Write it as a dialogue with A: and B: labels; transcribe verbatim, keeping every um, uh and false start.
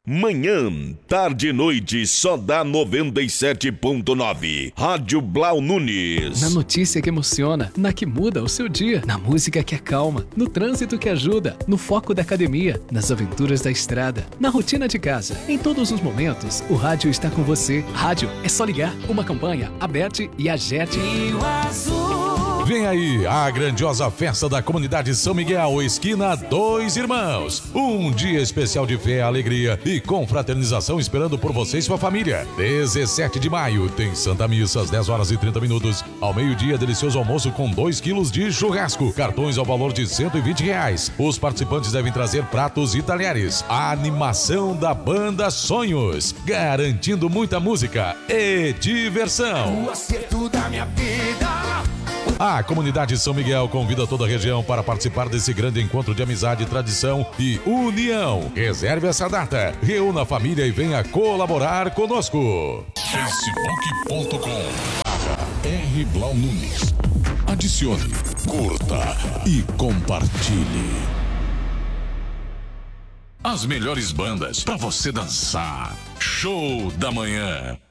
A: Manhã, tarde e noite, só dá noventa e sete ponto nove. Rádio Blau Nunes.
B: Na notícia que emociona, na que muda o seu dia, na música que acalma, no trânsito que ajuda, no foco da academia, nas aventuras da estrada, na rotina de casa. Em todos os momentos, o rádio está com você. Rádio é só ligar. Uma campanha, Aberte e Agete.
C: Rio Azul.
D: Vem aí a grandiosa festa da comunidade São Miguel, esquina Dois Irmãos. Um dia especial de fé, alegria e confraternização esperando por você e sua família. dezessete de maio tem Santa Missa às dez horas e trinta minutos. Ao meio-dia, delicioso almoço com dois quilos de churrasco. Cartões ao valor de cento e vinte reais. Os participantes devem trazer pratos e talheres. A animação da banda Sonhos, garantindo muita música e diversão.
C: O acerto da minha vida.
D: A comunidade São Miguel convida toda a região para participar desse grande encontro de amizade, tradição e união. Reserve essa data, reúna a família e venha colaborar conosco.
E: facebook ponto com R Blau Nunes. Adicione, curta e compartilhe. As melhores bandas para você dançar. Show da manhã.